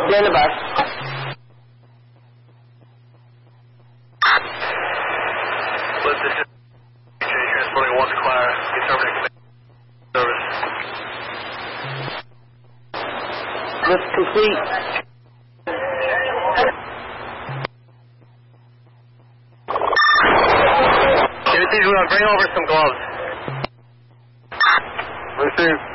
You're in the bus. Lift this is transporting 1 Clara. Get terminated service. Lift complete. Bring over some gloves. Receive.